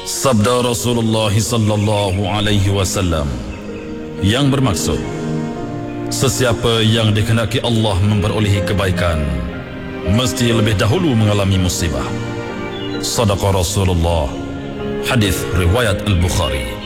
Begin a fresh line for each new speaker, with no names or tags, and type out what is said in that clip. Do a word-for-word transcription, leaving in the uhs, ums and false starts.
Sabda Rasulullah sallallahu alaihi wasallam yang bermaksud, sesiapa yang dikehendaki Allah memperolehi kebaikan mesti lebih dahulu mengalami musibah. Sadaqa Rasulullah. Hadis riwayat Al-Bukhari.